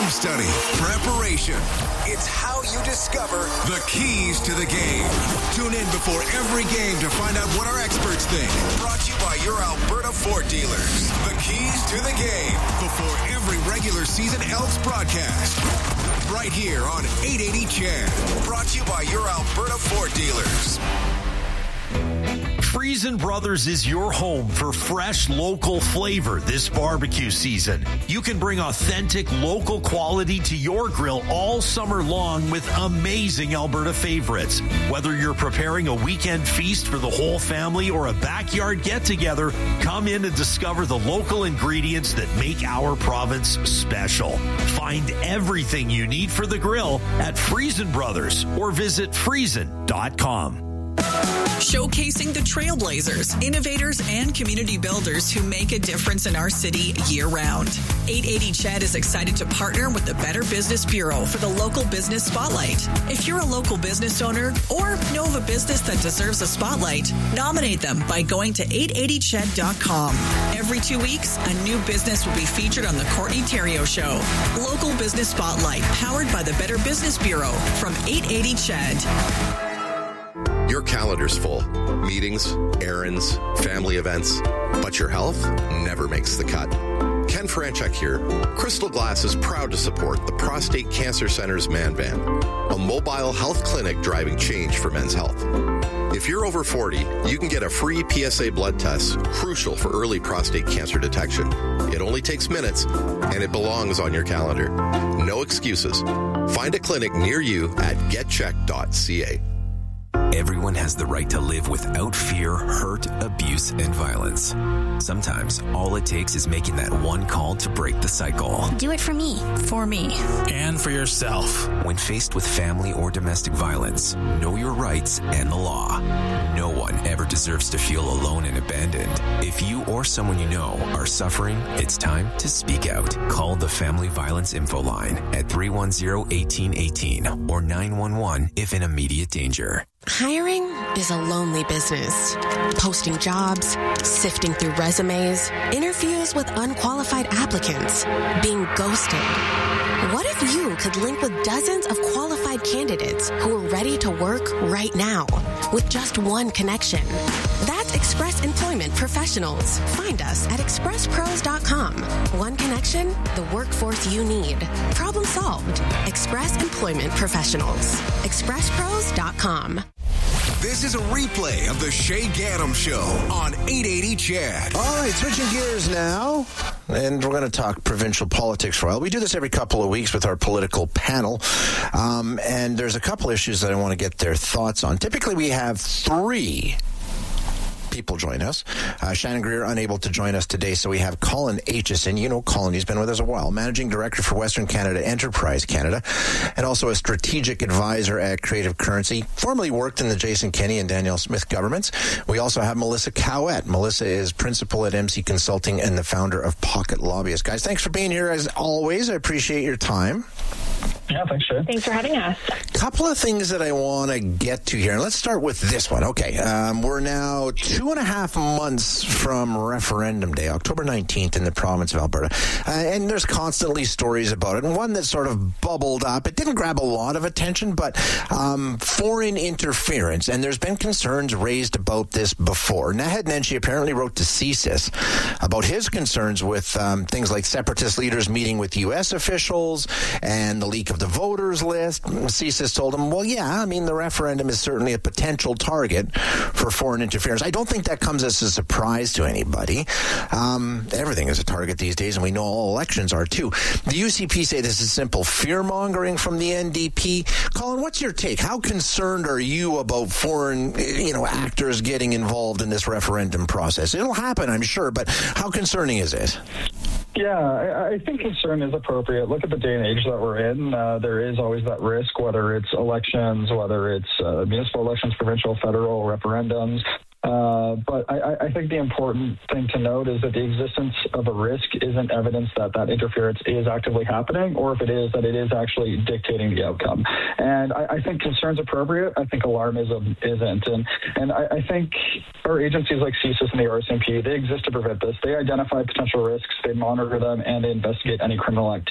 film study, preparation. It's how you discover the keys to the game. Tune in before every game to find out what our experts think. Brought to you by your Alberta Ford dealers. The keys to the game before every regular season Elks broadcast. Right here on 880 CHED. Brought to you by your Alberta Ford dealers. Friesen Brothers is your home for fresh, local flavor this barbecue season. You can bring authentic, local quality to your grill all summer long with amazing Alberta favorites. Whether you're preparing a weekend feast for the whole family or a backyard get-together, come in and discover the local ingredients that make our province special. Find everything you need for the grill at Friesen Brothers or visit friesen.com. Showcasing the trailblazers, innovators, and community builders who make a difference in our city year-round. 880 CHED is excited to partner with the Better Business Bureau for the Local Business Spotlight. If you're a local business owner or know of a business that deserves a spotlight, nominate them by going to 880ched.com. Every 2 weeks, a new business will be featured on the Courtney Theriault Show. Local Business Spotlight, powered by the Better Business Bureau from 880 CHED. Your calendar's full. Meetings, errands, family events. But your health never makes the cut. Ken Franchuk here. Crystal Glass is proud to support the Prostate Cancer Center's Man Van, a mobile health clinic driving change for men's health. If you're over 40, you can get a free PSA blood test, crucial for early prostate cancer detection. It only takes minutes, and it belongs on your calendar. No excuses. Find a clinic near you at getcheck.ca. Everyone has the right to live without fear, hurt, abuse, and violence. Sometimes all it takes is making that one call to break the cycle. Do it for me. For me. And for yourself. When faced with family or domestic violence, know your rights and the law. No one ever deserves to feel alone and abandoned. If you or someone you know are suffering, it's time to speak out. Call the Family Violence Info Line at 310-1818 or 911 if in immediate danger. Hiring is a lonely business. Posting jobs, sifting through resumes, interviews with unqualified applicants, being ghosted. What if you could link with dozens of qualified candidates who are ready to work right now with just one connection? That's Express Employment Professionals. Find us at expresspros.com. One connection, the workforce you need. Problem solved. Express Employment Professionals. expresspros.com. This is a replay of the Shay Gaddam Show on 880 CHED. All right, switching gears now, and we're going to talk provincial politics for a while. We do this every couple of weeks with our political panel, and there's a couple issues that I want to get their thoughts on. Typically, we have three people join us. Shannon Greer unable to join us today, so we have Colin Aitchison. You know Colin, he's been with us a while. Managing Director for Western Canada Enterprise Canada, and also a strategic advisor at Creative Currency. Formerly worked in the Jason Kenney and Danielle Smith governments. We also have Melissa Cowett. Melissa is principal at MC Consulting and the founder of Pocket Lobbyist. Guys, thanks for being here as always. I appreciate your time. Yeah, thanks, Shay. Thanks for having us. Couple of things that I want to get to here. And let's start with this one. Okay, we're now 2.5 months from Referendum Day, October 19th in the province of Alberta. And there's constantly stories about it. And one that sort of bubbled up, it didn't grab a lot of attention, but foreign interference. And there's been concerns raised about this before. Naheed Nenshi apparently wrote to CSIS about his concerns with things like separatist leaders meeting with U.S. officials and the leak of the voters list. CSIS told him, well, yeah, I mean, the referendum is certainly a potential target for foreign interference. I don't think that comes as a surprise to anybody. Everything is a target these days, and we know all elections are too. The UCP say this is simple fear-mongering from the NDP. Colin, what's your take? How concerned are you about foreign, actors getting involved in this referendum process? It'll happen, I'm sure, but how concerning is it? Yeah, I think concern is appropriate. Look at the day and age that we're in. There is always that risk, whether it's elections, whether it's municipal elections, provincial, federal, referendums. But I think the important thing to note is that the existence of a risk isn't evidence that interference is actively happening, or if it is, that it is actually dictating the outcome. And I think concern's appropriate. I think alarmism isn't. And I think our agencies like CSIS and the RCMP, they exist to prevent this. They identify potential risks, they monitor them, and they investigate any criminal activity.